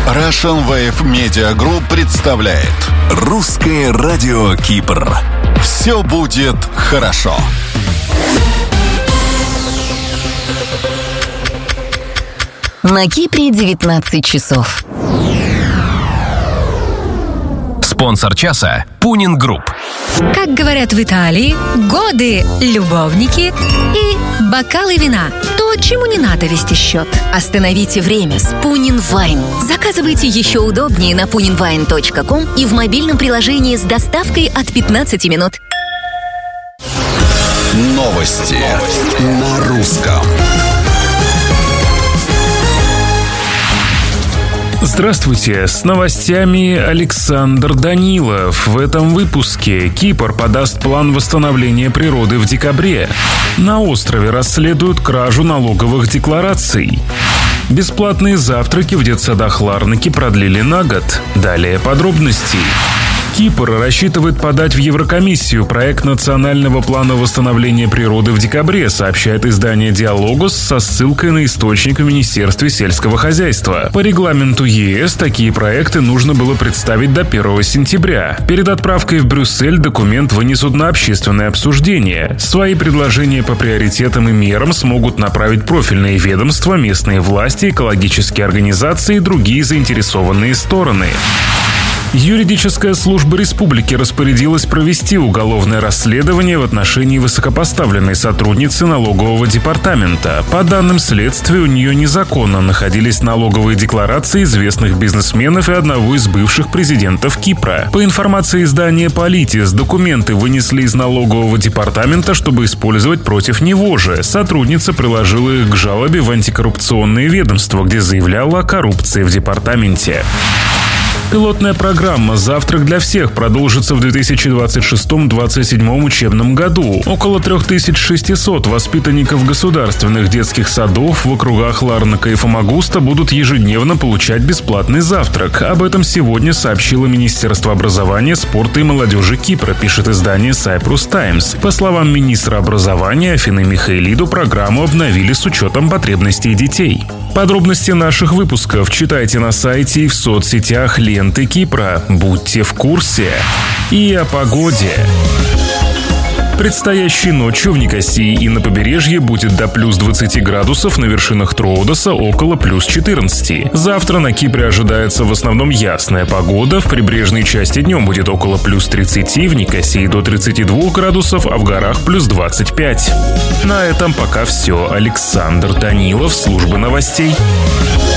Russian Wave Media Group представляет Русское радио Кипр. Все будет хорошо. На Кипре 19 часов. Спонсор часа — Пунин Групп. Как говорят в Италии, годы, любовники и бокалы вина. То, чему не надо вести счет. Остановите время с Пунин Вайн. Заказывайте еще удобнее на puninwine.com и в мобильном приложении с доставкой от 15 минут. Новости на русском. Здравствуйте, с новостями Александр Данилов. В этом выпуске Кипр подаст план восстановления природы в декабре. На острове расследуют кражу налоговых деклараций. Бесплатные завтраки в детсадах Ларнаки продлили на год. Далее подробности. Кипр рассчитывает подать в Еврокомиссию проект национального плана восстановления природы в декабре, сообщает издание «Диалогос» со ссылкой на источник в Министерстве сельского хозяйства. По регламенту ЕС такие проекты нужно было представить до 1 сентября. Перед отправкой в Брюссель документ вынесут на общественное обсуждение. Свои предложения по приоритетам и мерам смогут направить профильные ведомства, местные власти, экологические организации и другие заинтересованные стороны. Юридическая служба республики распорядилась провести уголовное расследование в отношении высокопоставленной сотрудницы налогового департамента. По данным следствия, у нее незаконно находились налоговые декларации известных бизнесменов и одного из бывших президентов Кипра. По информации издания «Политис», документы вынесли из налогового департамента, чтобы использовать против него же. Сотрудница приложила их к жалобе в антикоррупционные ведомства, где заявляла о коррупции в департаменте. Пилотная программа «Завтрак для всех» продолжится в 2026-2027 учебном году. Около 3600 воспитанников государственных детских садов в округах Ларнака и Фомагуста будут ежедневно получать бесплатный завтрак. Об этом сегодня сообщило Министерство образования, спорта и молодежи Кипра, пишет издание Cyprus Times. По словам министра образования Афины Михаилиду, программу обновили с учетом потребностей детей. Подробности наших выпусков читайте на сайте и в соцсетях ленты Кипра. Будьте в курсе. И о погоде. Предстоящей ночью в Никосии и на побережье будет до плюс 20 градусов, на вершинах Троудоса около плюс 14. Завтра на Кипре ожидается в основном ясная погода. В прибрежной части днем будет около плюс 30, в Никосии до 32 градусов, а в горах плюс 25. На этом пока все. Александр Данилов, служба новостей.